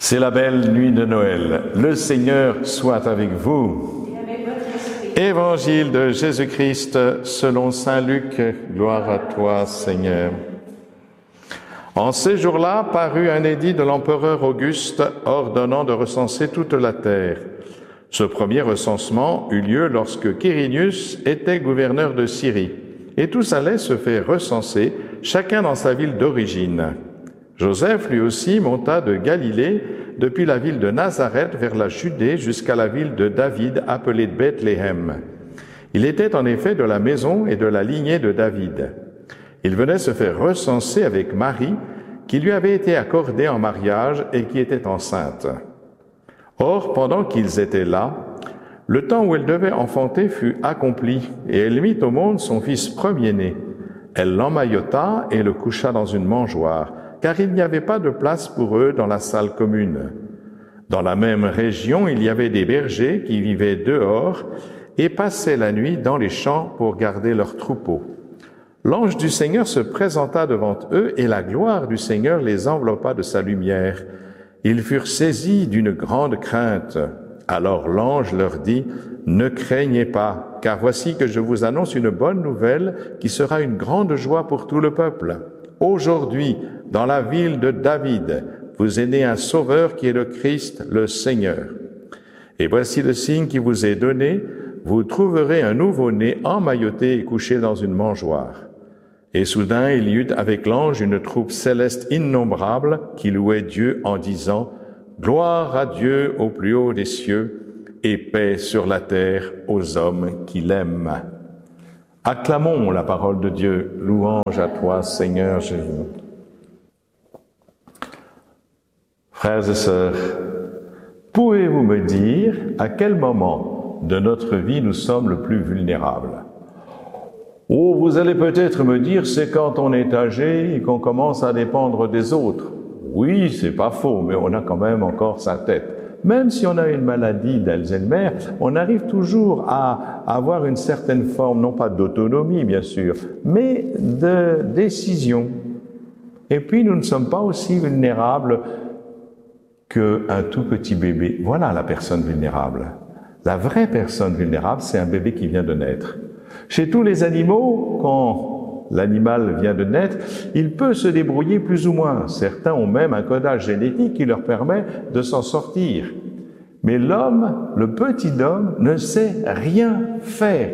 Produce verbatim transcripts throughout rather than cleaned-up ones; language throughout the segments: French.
C'est la belle nuit de Noël. Le Seigneur soit avec vous. Et avec votre esprit. Évangile de Jésus-Christ selon saint Luc. Gloire à toi, Seigneur. En ces jours-là parut un édit de l'empereur Auguste ordonnant de recenser toute la terre. Ce premier recensement eut lieu lorsque Quirinius était gouverneur de Syrie, et tous allaient se faire recenser, chacun dans sa ville d'origine. Joseph, lui aussi, monta de Galilée, depuis la ville de Nazareth vers la Judée jusqu'à la ville de David, appelée Bethléem. Il était en effet de la maison et de la lignée de David. Il venait se faire recenser avec Marie, qui lui avait été accordée en mariage et qui était enceinte. Or, pendant qu'ils étaient là, le temps où elle devait enfanter fut accompli, et elle mit au monde son fils premier-né. Elle l'emmaillota et le coucha dans une mangeoire, car il n'y avait pas de place pour eux dans la salle commune. Dans la même région, il y avait des bergers qui vivaient dehors et passaient la nuit dans les champs pour garder leurs troupeaux. L'ange du Seigneur se présenta devant eux et la gloire du Seigneur les enveloppa de sa lumière. Ils furent saisis d'une grande crainte. Alors l'ange leur dit, « Ne craignez pas, car voici que je vous annonce une bonne nouvelle qui sera une grande joie pour tout le peuple. Aujourd'hui, dans la ville de David, vous est né un sauveur qui est le Christ, le Seigneur. Et voici le signe qui vous est donné, vous trouverez un nouveau-né emmailloté et couché dans une mangeoire. » Et soudain, il y eut avec l'ange une troupe céleste innombrable qui louait Dieu en disant « Gloire à Dieu au plus haut des cieux et paix sur la terre aux hommes qui l'aiment. » Acclamons la parole de Dieu. Louange à toi, Seigneur Jésus. Frères et sœurs, pouvez-vous me dire à quel moment de notre vie nous sommes le plus vulnérables? Oh, vous allez peut-être me dire, c'est quand on est âgé et qu'on commence à dépendre des autres. Oui, c'est pas faux, mais on a quand même encore sa tête. Même si on a une maladie d'Alzheimer, on arrive toujours à avoir une certaine forme, non pas d'autonomie, bien sûr, mais de décision. Et puis, nous ne sommes pas aussi vulnérables qu'un tout petit bébé. Voilà la personne vulnérable. La vraie personne vulnérable, c'est un bébé qui vient de naître. Chez tous les animaux, quand l'animal vient de naître, il peut se débrouiller plus ou moins. Certains ont même un codage génétique qui leur permet de s'en sortir. Mais l'homme, le petit homme, ne sait rien faire.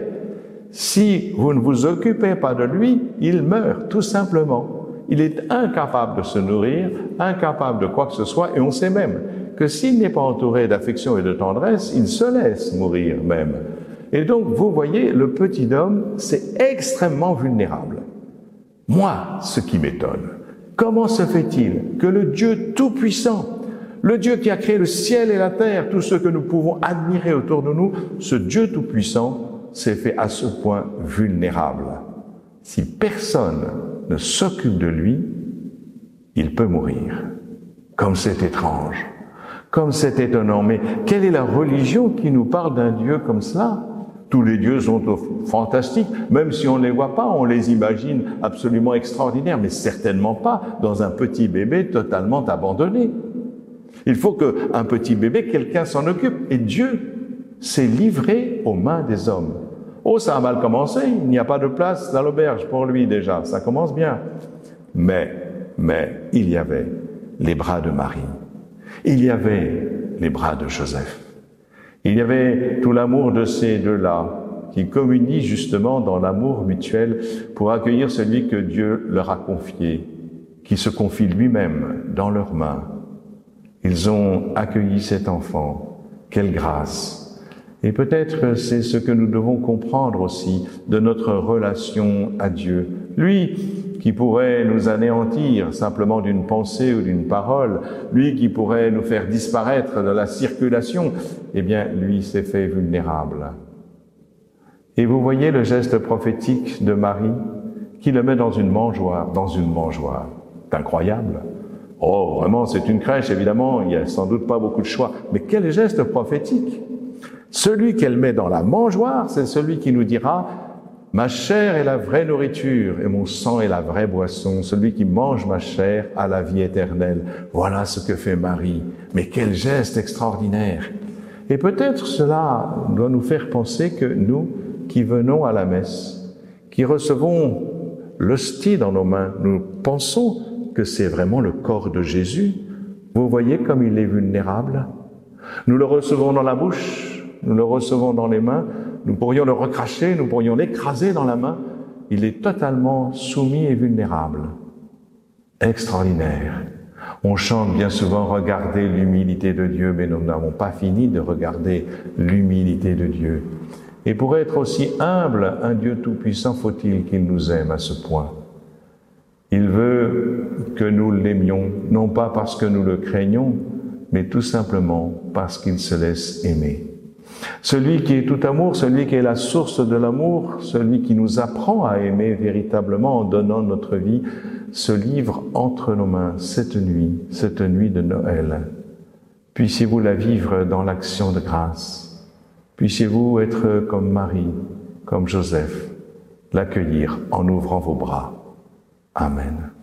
Si vous ne vous occupez pas de lui, il meurt, tout simplement. Il est incapable de se nourrir, incapable de quoi que ce soit, et on sait même que s'il n'est pas entouré d'affection et de tendresse, il se laisse mourir même. Et donc, vous voyez, le petit homme, c'est extrêmement vulnérable. Moi, ce qui m'étonne, comment se fait-il que le Dieu Tout-Puissant, le Dieu qui a créé le ciel et la terre, tout ce que nous pouvons admirer autour de nous, ce Dieu Tout-Puissant s'est fait à ce point vulnérable. Si personne ne s'occupe de lui, il peut mourir. Comme c'est étrange, comme c'est étonnant. Mais quelle est la religion qui nous parle d'un Dieu comme cela? Tous les dieux sont fantastiques, même si on ne les voit pas, on les imagine absolument extraordinaires, mais certainement pas dans un petit bébé totalement abandonné. Il faut qu'un petit bébé, quelqu'un s'en occupe, et Dieu s'est livré aux mains des hommes. Oh, ça a mal commencé, il n'y a pas de place dans l'auberge pour lui déjà, ça commence bien. Mais, mais, il y avait les bras de Marie, il y avait les bras de Joseph. Il y avait tout l'amour de ces deux-là qui communient justement dans l'amour mutuel pour accueillir celui que Dieu leur a confié, qui se confie lui-même dans leurs mains. Ils ont accueilli cet enfant. Quelle grâce! Et peut-être c'est ce que nous devons comprendre aussi de notre relation à Dieu. Lui qui pourrait nous anéantir simplement d'une pensée ou d'une parole, lui qui pourrait nous faire disparaître de la circulation, eh bien, lui s'est fait vulnérable. Et vous voyez le geste prophétique de Marie qui le met dans une mangeoire, dans une mangeoire. C'est incroyable. Oh, vraiment, c'est une crèche, évidemment, il n'y a sans doute pas beaucoup de choix. Mais quel geste prophétique! Celui qu'elle met dans la mangeoire, c'est celui qui nous dira Ma chair est la vraie nourriture et mon sang est la vraie boisson. Celui qui mange ma chair a la vie éternelle. Voilà ce que fait Marie. Mais quel geste extraordinaire! Et peut-être cela doit nous faire penser que nous, qui venons à la messe, qui recevons l'hostie dans nos mains, nous pensons que c'est vraiment le corps de Jésus. Vous voyez comme il est vulnérable? Nous le recevons dans la bouche, nous le recevons dans les mains, nous pourrions le recracher, nous pourrions l'écraser dans la main. Il est totalement soumis et vulnérable. Extraordinaire. On chante bien souvent « Regardez l'humilité de Dieu », mais nous n'avons pas fini de regarder l'humilité de Dieu. Et pour être aussi humble, un Dieu tout-puissant, faut-il qu'il nous aime à ce point? Il veut que nous l'aimions, non pas parce que nous le craignons, mais tout simplement parce qu'il se laisse aimer. Celui qui est tout amour, celui qui est la source de l'amour, celui qui nous apprend à aimer véritablement en donnant notre vie, se livre entre nos mains cette nuit, cette nuit de Noël. Puissiez-vous la vivre dans l'action de grâce. Puissiez-vous être comme Marie, comme Joseph, l'accueillir en ouvrant vos bras. Amen.